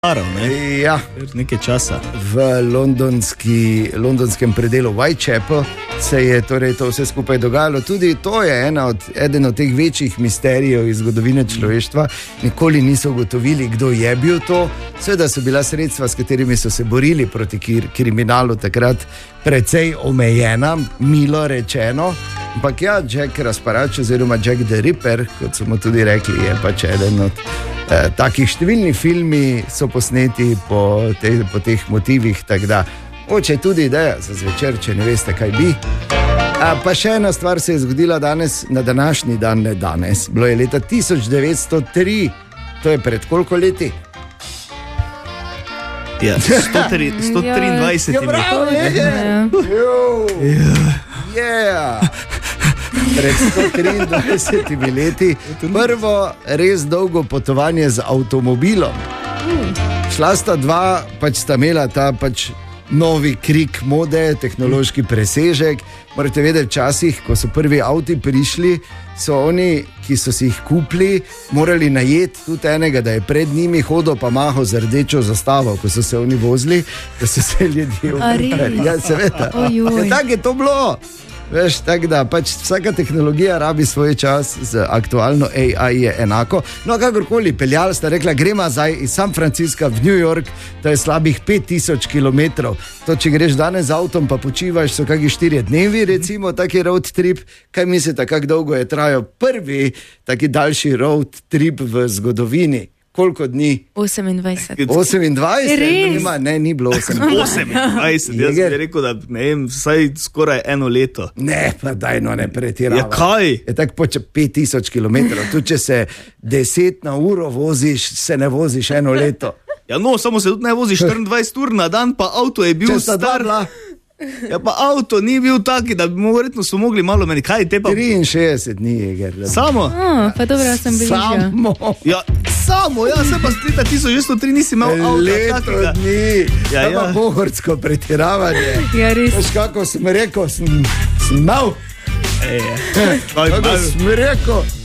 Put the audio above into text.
Ja. Nekaj časa. V londonskem predelu Whitechapel se je torej to vse skupaj dogajalo. Tudi to je eden od teh večjih misterijev iz zgodovine človeštva. Nikoli niso ugotovili, kdo je bil to. Seveda so bila sredstva, s katerimi so se borili proti kriminalu takrat precej omejena, milo rečeno. Ampak ja, Jack Rasparač oziroma Jack the Ripper, kot smo tudi rekli, je pač eden od takih. Številni filmi so posneti po teh motivih, tako da oče tudi ideja za zvečer, če ne veste, kaj bi. Pa še ena stvar se je zgodila danes, na današnji dan, ne danes. Bilo je leta 1903, to je pred koliko leti? Ja, 123 Ja, bravo, Pred 123 leti prvo res dolgo potovanje z avtomobilom. Šla sta dva, pač sta imela ta pač novi krik mode, tehnološki presežek. Morate vedeti, včasih, ko so prvi avti prišli, so oni, ki so si jih kupili, morali najeti tudi enega, da je pred njimi hodil pa mahal z rdečo zastavo, ko so se oni vozili, da so se ljudje umirali. Ja, seveda. Ja, tako je to bilo. Veš, tako da pač vsaka tehnologija rabi svoj čas, z aktualno AI je enako. No, kakorkoli, peljali sta, rekla, gremo zdaj iz San Francisca v New York, to je slabih 5000 km. To, če greš danes z avtom pa počivaš, so kakšni 4 dnevi, recimo, taki road trip. Kaj mislite, kako dolgo je trajal prvi taki daljši road trip v zgodovini? Koliko dni? 28. 28? Ne, ni bilo 28. 28, jaz bi rekel, da ne vem, vsaj skoraj eno leto. Ne, pa daj, no ne pretiravaj. Ja, kaj? Je tako po 5000 km, tudi če se 10 na uro voziš, se ne voziš eno leto. Ja, no, samo se tudi ne voziš 24 ur na dan, pa avto je bil star. Ja, pa avto ni bil taki, da bi verjetno so mogli malo meni, kaj te pa... 63 dni je, Gerda. Samo? Pa dobro, sem bil Ja, samo, ja, se pa z leta 1903 nisi imel avta. Leto dni, ja, pa bohorsko pretiravanje. Ja, res. Veš, kako sem rekel, sem mal. Kako sem rekel,